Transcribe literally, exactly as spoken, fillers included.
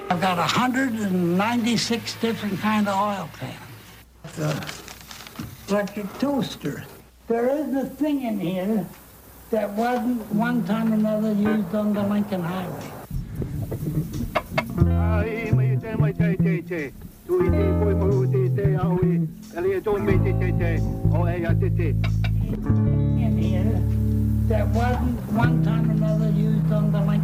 I've got one hundred ninety-six different kind of oil cans. The electric toaster. There is a thing in here that wasn't one time or another used on the Lincoln Highway. In here that wasn't one time or another used on the Lincoln